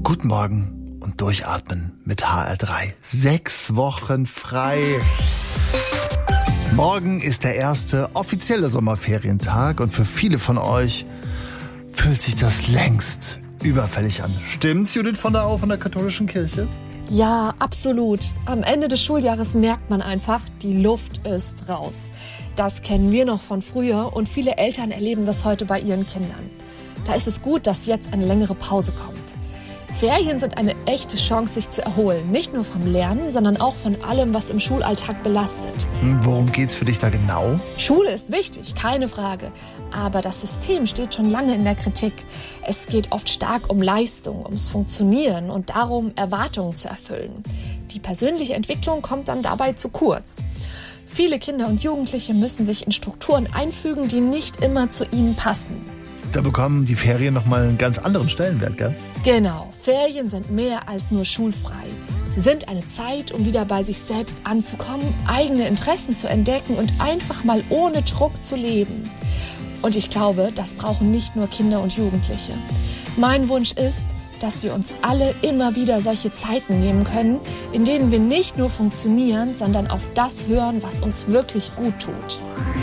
Guten Morgen und durchatmen mit HR3. 6 Wochen frei. Morgen ist der erste offizielle Sommerferientag und für viele von euch fühlt sich das längst überfällig an. Stimmt's, Judith von der Au von der katholischen Kirche? Ja, absolut. Am Ende des Schuljahres merkt man einfach, die Luft ist raus. Das kennen wir noch von früher und viele Eltern erleben das heute bei ihren Kindern. Da ist es gut, dass jetzt eine längere Pause kommt. Ferien sind eine echte Chance, sich zu erholen. Nicht nur vom Lernen, sondern auch von allem, was im Schulalltag belastet. Worum geht's für dich da genau? Schule ist wichtig, keine Frage. Aber das System steht schon lange in der Kritik. Es geht oft stark um Leistung, ums Funktionieren und darum, Erwartungen zu erfüllen. Die persönliche Entwicklung kommt dann dabei zu kurz. Viele Kinder und Jugendliche müssen sich in Strukturen einfügen, die nicht immer zu ihnen passen. Da bekommen die Ferien nochmal einen ganz anderen Stellenwert, gell? Genau, Ferien sind mehr als nur schulfrei. Sie sind eine Zeit, um wieder bei sich selbst anzukommen, eigene Interessen zu entdecken und einfach mal ohne Druck zu leben. Und ich glaube, das brauchen nicht nur Kinder und Jugendliche. Mein Wunsch ist, dass wir uns alle immer wieder solche Zeiten nehmen können, in denen wir nicht nur funktionieren, sondern auf das hören, was uns wirklich gut tut.